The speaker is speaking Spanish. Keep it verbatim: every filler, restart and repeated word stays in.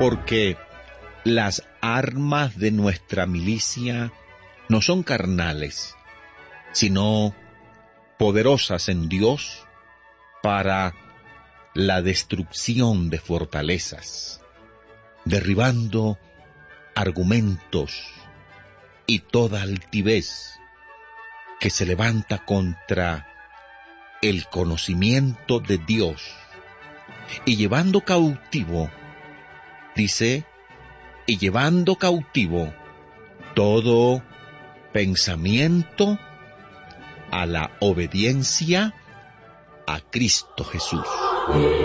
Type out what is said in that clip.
Porque las armas de nuestra milicia no son carnales, sino poderosas en Dios para la destrucción de fortalezas, derribando argumentos y toda altivez que se levanta contra el conocimiento de Dios, y llevando cautivo, dice, y llevando cautivo todo pensamiento a la obediencia a Cristo Jesús.